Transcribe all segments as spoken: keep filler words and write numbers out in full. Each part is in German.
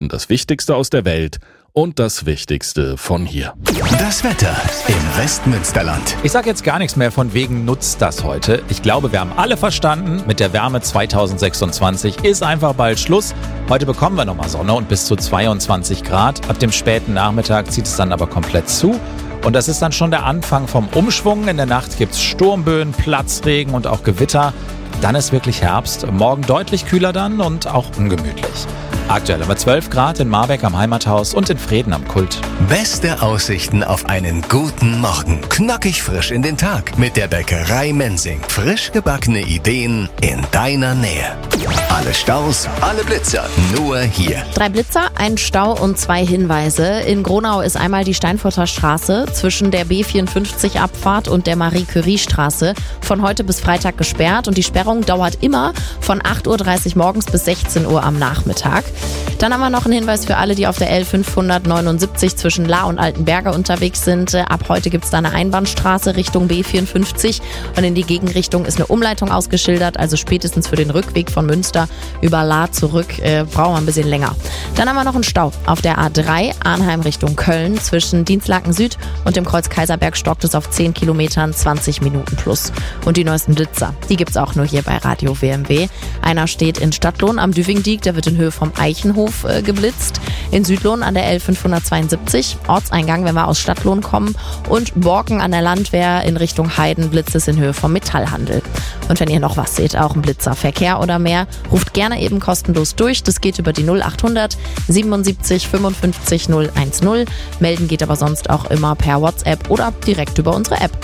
das Wichtigste aus der Welt und das Wichtigste von hier. Das Wetter im Westmünsterland. Ich sage jetzt gar nichts mehr von wegen nutzt das heute. Ich glaube, wir haben alle verstanden, mit der Wärme zweitausendsechsundzwanzig ist einfach bald Schluss. Heute bekommen wir nochmal Sonne und bis zu zweiundzwanzig Grad. Ab dem späten Nachmittag zieht es dann aber komplett zu. Und das ist dann schon der Anfang vom Umschwung. In der Nacht gibt es Sturmböen, Platzregen und auch Gewitter. Dann ist wirklich Herbst. Morgen deutlich kühler dann und auch ungemütlich. Aktuell haben wir zwölf Grad in Marbeck am Heimathaus und in Vreden am Kult. Beste Aussichten auf einen guten Morgen. Knackig frisch in den Tag mit der Bäckerei Mensing. Frisch gebackene Ideen in deiner Nähe. Alle Staus, alle Blitzer, nur hier. Drei Blitzer, ein Stau und zwei Hinweise. In Gronau ist einmal die Steinfurter Straße zwischen der B vierundfünfzig Abfahrt und der Marie-Curie-Straße von heute bis Freitag gesperrt. Und die Sperrung dauert immer von acht Uhr dreißig morgens bis sechzehn Uhr am Nachmittag. Dann haben wir noch einen Hinweis für alle, die auf der L fünfhundertneunundsiebzig zwischen Lahr und Altenberger unterwegs sind. Ab heute gibt es da eine Einbahnstraße Richtung B vierundfünfzig und in die Gegenrichtung ist eine Umleitung ausgeschildert, also spätestens für den Rückweg von Münster über Lahr zurück äh, brauchen wir ein bisschen länger. Dann haben wir noch einen Stau auf der A drei Arnheim Richtung Köln zwischen Dienstlaken Süd und dem Kreuz Kaiserberg stockt es auf zehn Kilometern, zwanzig Minuten plus. Und die neuesten Blitzer, die gibt's auch nur hier bei Radio W M W. Einer steht in Stadtlohn am Düvingdiek, der wird in Höhe vom Eichenhof äh, geblitzt. In Südlohn an der L fünfhundertzweiundsiebzig, Ortseingang, wenn wir aus Stadtlohn kommen. Und Borken an der Landwehr in Richtung Heiden blitzt es in Höhe vom Metallhandel. Und wenn ihr noch was seht, auch ein Blitzerverkehr oder mehr, ruft gerne eben kostenlos durch. Das geht über die null achthundert siebenundsiebzig fünfundfünfzig null eins null. Melden geht aber sonst auch immer per WhatsApp oder direkt über unsere App.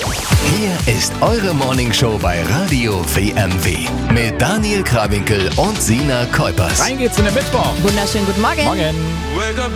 Hier ist eure Morningshow bei Radio W M W mit Daniel Krawinkel und Sina Kuipers. Rein geht's in den Mittwoch. Wunderschönen guten Morgen. Morgen.